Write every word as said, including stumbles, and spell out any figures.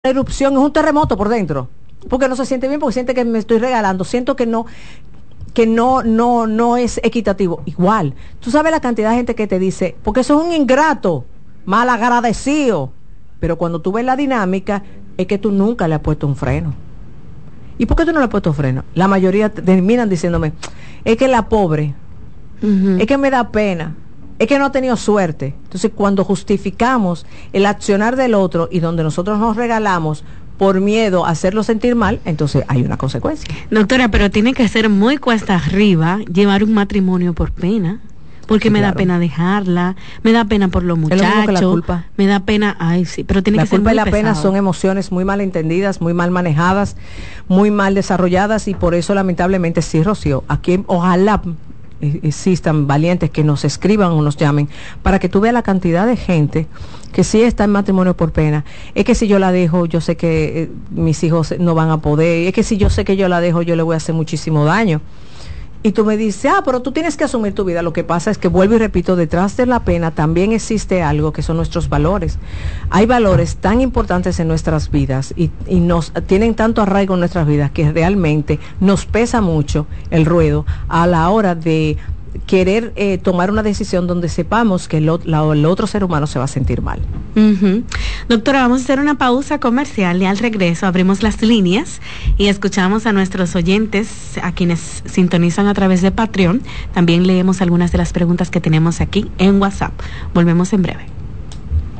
erupción, es un terremoto por dentro, porque no se siente bien, porque siente que me estoy regalando, siento que no que no no no es equitativo. Igual, tú sabes la cantidad de gente que te dice, porque eso es un ingrato, mal agradecido, pero cuando tú ves la dinámica, es que tú nunca le has puesto un freno. ¿Y por qué tú no le has puesto freno? La mayoría terminan diciéndome, es que la pobre, uh-huh. es que me da pena, es que no ha tenido suerte. Entonces, cuando justificamos el accionar del otro y donde nosotros nos regalamos por miedo a hacerlo sentir mal, entonces hay una consecuencia. Doctora, pero tiene que ser muy cuesta arriba llevar un matrimonio por pena, porque sí, me claro. da pena dejarla, me da pena por los muchachos, la culpa. me da pena, ay sí, pero tiene la que ser muy La culpa y la pesado. pena son emociones muy mal entendidas, muy mal manejadas, muy mal desarrolladas, y por eso lamentablemente sí, Rocío, aquí ojalá existan valientes que nos escriban o nos llamen para que tú veas la cantidad de gente que sí está en matrimonio por pena. Es que si yo la dejo, yo sé que eh, mis hijos no van a poder, es que si yo sé que yo la dejo, yo le voy a hacer muchísimo daño. Y tú me dices, ah, pero tú tienes que asumir tu vida. Lo que pasa es que, vuelvo y repito, detrás de la pena también existe algo que son nuestros valores. Hay valores tan importantes en nuestras vidas y, y nos tienen tanto arraigo en nuestras vidas que realmente nos pesa mucho el ruedo a la hora de querer eh, tomar una decisión donde sepamos que el, la, el otro ser humano se va a sentir mal. Uh-huh. Doctora, vamos a hacer una pausa comercial y al regreso abrimos las líneas y escuchamos a nuestros oyentes, a quienes sintonizan a través de Patreon. También leemos algunas de las preguntas que tenemos aquí en WhatsApp. Volvemos en breve.